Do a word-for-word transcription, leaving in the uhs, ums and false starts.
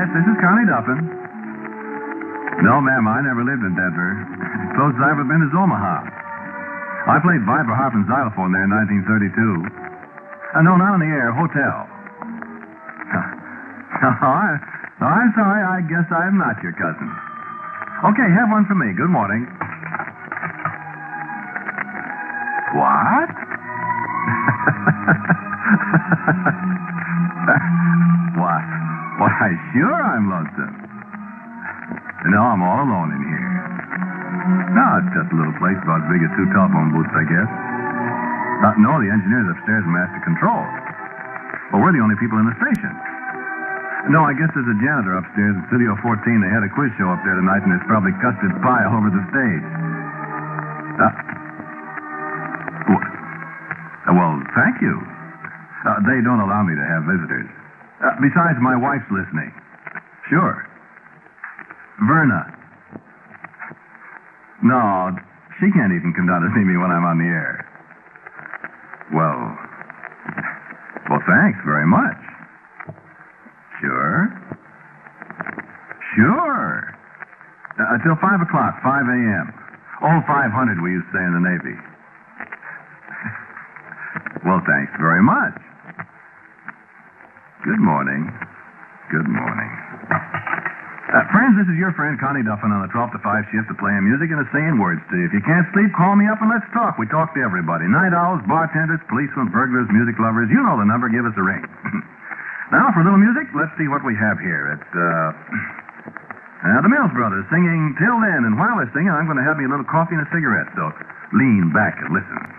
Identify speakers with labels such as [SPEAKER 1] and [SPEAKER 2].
[SPEAKER 1] this is Connie Duffin. No, ma'am, I never lived in Denver. Closest I've ever been is Omaha. I played viper harp and xylophone there in nineteen thirty-two. Uh, no, not on the air, hotel. Oh, I, I'm sorry, I guess I'm not your cousin. Okay, have one for me. Good morning. What? Why, why, sure I'm lonesome. No, I'm all alone in here. No, it's just a little place about as big as two telephone booths, I guess. Uh, no, the engineer's upstairs in master control. Well, we're the only people in the station. No, I guess there's a janitor upstairs in Studio fourteen. They had a quiz show up there tonight, and there's probably custard pie all over the stage. Uh, well, thank you. Uh, they don't allow me to have visitors. Uh, besides, my wife's listening. Sure. Verna. No, she can't even come down to see me when I'm on the air. Well, well, thanks very much. Sure. Sure. Uh, until five o'clock, five a.m. Oh, five hundred, we used to say in the Navy. Well, thanks very much. Good morning. Good morning. Uh, friends, this is your friend Connie Duffin on the twelve to five shift to playing music and to saying words to you. If you can't sleep, call me up and let's talk. We talk to everybody. Night owls, bartenders, policemen, burglars, music lovers. You know the number. Give us a ring. Now, for a little music, let's see what we have here. It's, uh... Now, the Mills Brothers singing Till Then. And while they're singing, I'm going to have me a little coffee and a cigarette. So lean back and listen.